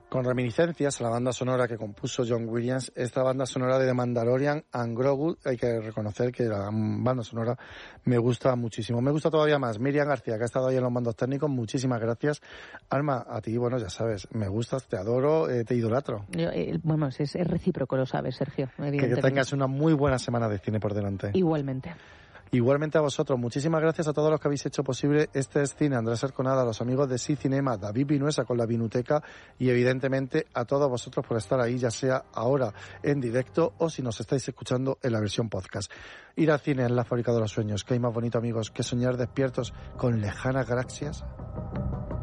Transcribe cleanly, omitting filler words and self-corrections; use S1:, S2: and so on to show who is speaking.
S1: con reminiscencias a la banda sonora que compuso John Williams, esta banda sonora de The Mandalorian and Grogu. Hay que reconocer que la banda sonora me gusta muchísimo. Me gusta todavía más Miriam García, que ha estado ahí en los mandos técnicos. Muchísimas gracias. Alma, a ti, bueno, ya sabes, me gustas, te adoro, te idolatro.
S2: Bueno, es recíproco, lo sabes, Sergio, evidentemente.
S1: Que tengas una muy buena semana de cine por delante.
S2: Igualmente.
S1: Igualmente a vosotros. Muchísimas gracias a todos los que habéis hecho posible Este es Cine. Andrés Arconada, a los amigos de Sí Cinema, David Vinuesa con la Vinuteca y evidentemente a todos vosotros por estar ahí, ya sea ahora en directo o si nos estáis escuchando en la versión podcast. Ir al cine es la fábrica de los sueños. ¿Qué hay más bonito, amigos, que soñar despiertos con lejanas galaxias?